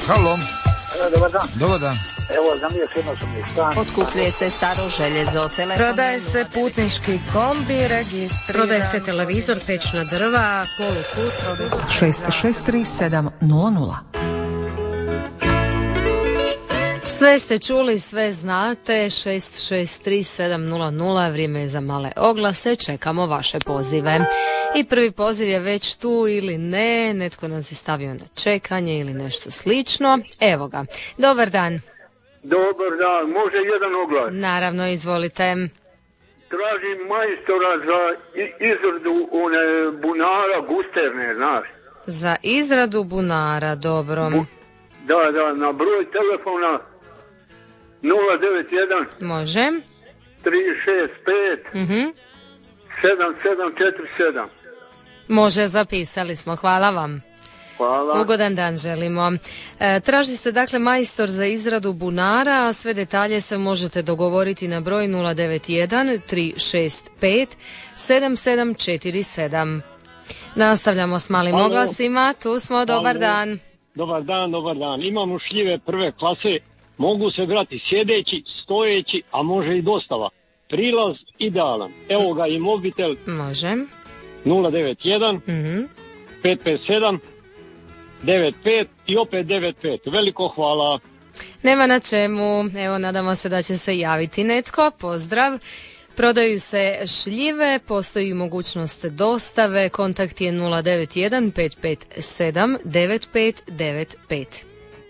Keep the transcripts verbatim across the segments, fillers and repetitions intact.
Halo. E, dobar dan. Dobar dan. Evo, za mi je jednosobni stan. Otkupljuje se staro željezo, telefon. Prodaje se putnički kombi, registriran. Prodaje se televizor, pečna drva, polukut. šest šest tri sedam nula nula. Sve ste čuli, sve znate. Šest šest tri sedam nula nula. Vrijeme je za male oglase. Čekamo vaše pozive. I prvi poziv je već tu ili ne. Netko nas je stavio na čekanje ili nešto slično. Evo ga. Dobar dan. Dobar dan, može jedan oglas. Naravno, izvolite. Tražim majstora za izradu one bunara gusterne, znaš. Za izradu bunara, dobro. Bu- da, da, na broj telefona nula devet jedan Može. tri šest pet Mhm. sedam sedam četiri sedam. Može, zapisali smo. Hvala vam. Hvala. Ugodan dan želimo. E, traži se dakle majstor za izradu bunara, a sve detalje se možete dogovoriti na broj nula devet jedan tri šest pet sedam sedam četiri sedam. Nastavljamo s malim Halo. oglasima, tu smo, dobar Halo. dan. Dobar dan, dobar dan. Imamo šljive prve klase, mogu se brati sjedeći, stojeći, a može i dostava. Prilaz idealan. Evo ga i mobitel Može. nula devet jedan Mhm. pet pet sedam devet pet i opet devet pet. Veliko hvala. Nema na čemu, evo nadamo se da će se javiti netko, pozdrav. Prodaju se šljive, postoji mogućnost dostave, kontakt je nula devet jedan pet pet sedam devet pet devet pet.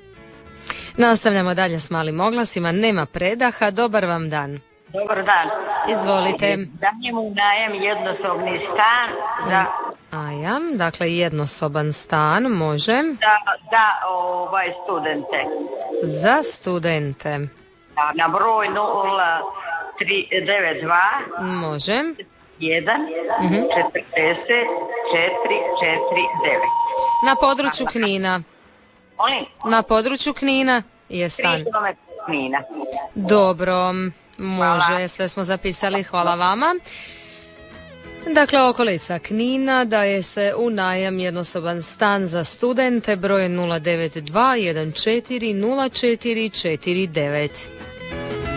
Nastavljamo dalje s malim oglasima, nema predaha, dobar vam dan. Dobar dan. Izvolite. Dajem u najem jednosobni stan za, Ajam, dakle jednosoban stan, može. za, za ovaj, studente. Za studente, Da, na broj nula tri devet dva može. jedan četrdeset četiri četiri devet. Na području Knina, Oni? na području Knina je tri stan. kilometra Knina. Dobro, može, Hvala. sve smo zapisali, hvala vama. Dakle, okolica Knina daje se u najam jednosoban stan za studente, broj nula devet dva jedan četiri nula četiri četiri devet.